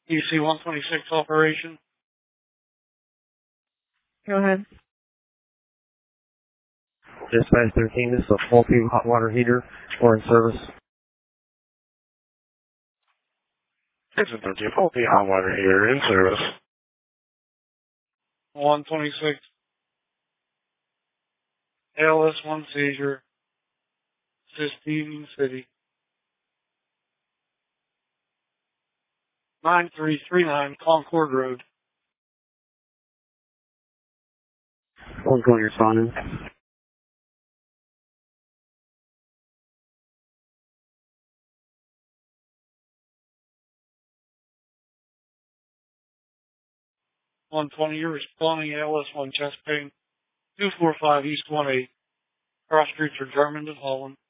EC 126 operation. Go ahead. Dispatch 13, this is a faulty hot water heater. We're in service. This is a faulty hot water heater in service. 126. ALS1 seizure. Sistine City. 9339 Concord Road. 120 responding. You're responding ALS1 chest pain. 245 East 18. Cross streets are German and Holland.